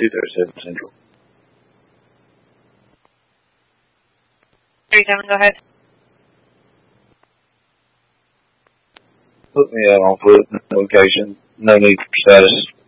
2:37 Central. 37, go ahead. Put me out on foot, location, no need for status.